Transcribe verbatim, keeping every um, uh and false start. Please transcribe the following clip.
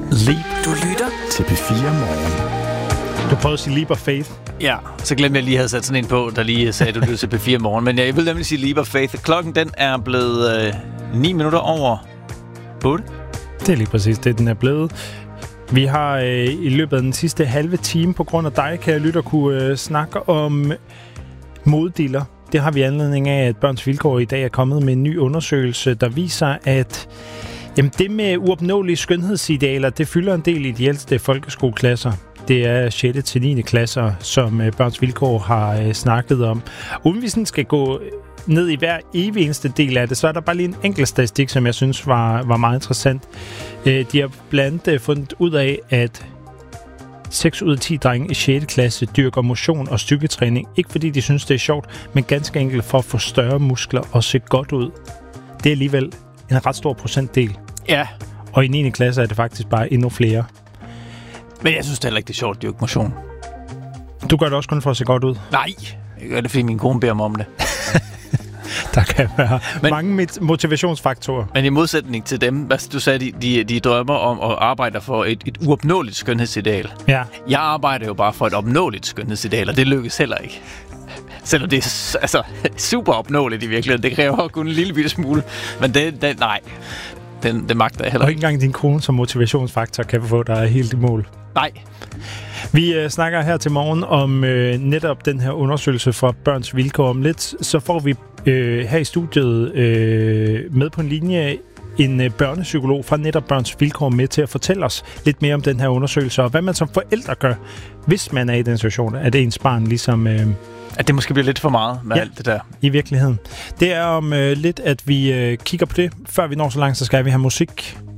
Leap. Du lytter til P fire Morgen. Du prøvede at sige Leap of Faith. Ja, så glemte jeg lige at have sat sådan en på, der lige sagde, at du lytter til P fire Morgen. Men jeg vil nemlig sige Leap of Faith. Klokken den er blevet øh, ni minutter over otte. Det er lige præcis det, den er blevet. Vi har øh, i løbet af den sidste halve time på grund af dig, kan jeg lytte og kunne øh, snakke om modediller. Det har vi anledning af, at Børns Vilkår i dag er kommet med en ny undersøgelse, der viser, at jamen, det med uopnåelige skønhedsidealer, det fylder en del i de ældste folkeskoleklasser. Det er sjette til niende klasser, som øh, Børns Vilkår har øh, snakket om. Uden vi sådan skal gå ned i hver evig eneste del af det, så er der bare lige en enkelt statistik, som jeg synes var, var meget interessant. Øh, de har blandt andet fundet ud af, at seks ud af ti drenge i sjette klasse dyrker motion og styrketræning. Ikke fordi de synes, det er sjovt, men ganske enkelt for at få større muskler og se godt ud. Det er alligevel en ret stor procentdel. Ja. Og i niende klasse er det faktisk bare endnu flere. Men jeg synes det heller ikke, det er sjovt at dyrke motion. Du gør det også kun for at se godt ud? Nej, jeg gør det, fordi min kone beder mig om det. Der kan være men, mange motivationsfaktorer. Men i modsætning til dem, hvad du sagde, de, de, de drømmer om at arbejde for et, et uopnåeligt skønhedsideal. Ja. Jeg arbejder jo bare for et opnåeligt skønhedsideal, og det lykkes heller ikke. Selvom det er altså, super opnåeligt i virkeligheden. Det kræver kun en lille bitte smule. Men det, det nej, den, det magter jeg heller ikke. Og ikke engang din kone som motivationsfaktor kan få dig helt i mål. Nej. Vi øh, snakker her til morgen om øh, netop den her undersøgelse fra Børns Vilkår. Om lidt, så får vi øh, her i studiet øh, med på en linje en øh, børnepsykolog fra netop Børns Vilkår med til at fortælle os lidt mere om den her undersøgelse, og hvad man som forældre gør, hvis man er i den situation, at ens barn ligesom... Øh, at det måske bliver lidt for meget med ja, alt det der. I virkeligheden. Det er om øh, lidt, at vi øh, kigger på det. Før vi når så langt, så skal vi have musik.